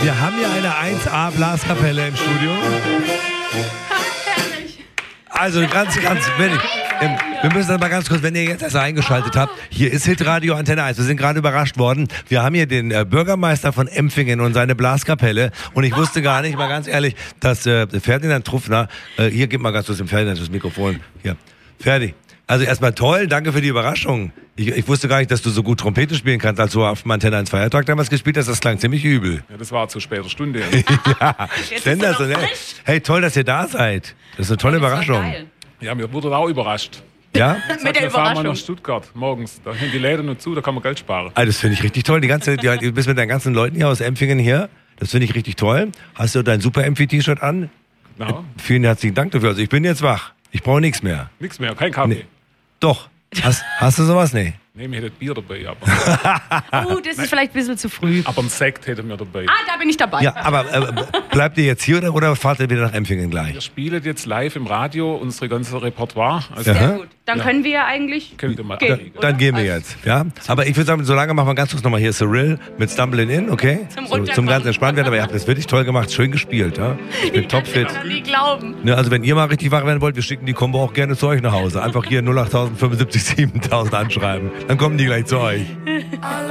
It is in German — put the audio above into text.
Wir haben hier eine 1A Blaskapelle im Studio. Also ganz wenig. Wir müssen das mal ganz kurz, wenn ihr jetzt erst eingeschaltet habt, hier ist Hitradio Antenne 1. Wir sind gerade überrascht worden. Wir haben hier den Bürgermeister von Empfingen und seine Blaskapelle. Und ich wusste gar nicht, mal ganz ehrlich, dass Ferdinand Truffner, hier, gib mal ganz kurz dem Ferdinand das Mikrofon. Hier, Ferdi. Also erstmal toll, danke für die Überraschung. Ich wusste gar nicht, dass du so gut Trompete spielen kannst, als du auf dem Antenne 1 Feiertag damals gespielt hast. Das klang ziemlich übel. Ja, das war zu später Stunde. Ja, sensationell. Hey, toll, dass ihr da seid. Das ist eine tolle Überraschung. Ja, mir wurde auch überrascht. Ja? Mit der Wir fahren mal Überraschung. nach Stuttgart morgens. Da sind die Läden noch zu, da kann man Geld sparen. Also das finde ich richtig toll. Du bist mit deinen ganzen Leuten hier aus Empfingen hier. Das finde ich richtig toll. Hast du dein Super-Empfi-T-Shirt an? Na, Vielen herzlichen Dank dafür. Also ich bin jetzt wach. Ich brauche nichts mehr. nichts mehr, kein Kaffee. Nee. Doch. Hast du sowas? Nee. Nee, mir hätte Bier dabei, aber, Oh, das ist vielleicht ein bisschen zu früh. aber ein Sekt hätte mir dabei. Ah, da bin ich dabei. Ja, aber bleibt ihr jetzt hier oder fahrt ihr wieder nach Empfingen gleich? Wir spielen jetzt live im Radio unsere ganze Repertoire. Also Sehr gut. Dann können wir ja eigentlich... könnt ihr mal Gehen. anlegen. Dann gehen wir jetzt. Ja? Aber ich würde sagen, solange machen wir ganz kurz nochmal hier Cyril mit Stumbling In, okay? Zum Zum Runterkommen. ganz entspannt werden. Aber ihr habt das wirklich toll gemacht, schön gespielt. Ja? Ich bin topfit. Ich kann nie glauben. Ne, also wenn ihr mal richtig wach werden wollt, wir schicken die Kombo auch gerne zu euch nach Hause. Einfach hier 08075 7000 anschreiben. Dann kommen die gleich zu euch.